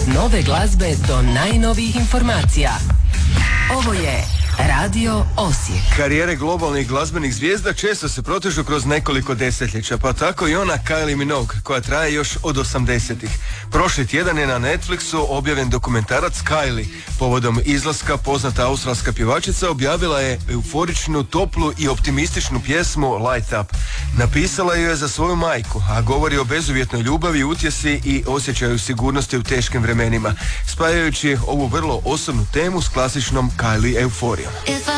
Od nove glazbe do najnovijih informacija. Ovo je Radio Osijek. Karijere globalnih glazbenih zvijezda često se protežu kroz nekoliko desetljeća, pa tako i ona Kylie Minogue, koja traje još od 80-ih. Prošli tjedan je na Netflixu objavljen dokumentarac Kylie. Povodom izlaska poznata australska pjevačica objavila je euforičnu, toplu i optimističnu pjesmu Light Up. Napisala ju je za svoju majku, a govori o bezuvjetnoj ljubavi, utjesi i osjećaju sigurnosti u teškim vremenima, spajajući ovu vrlo osobnu temu s klasičnom Kylie euforijom.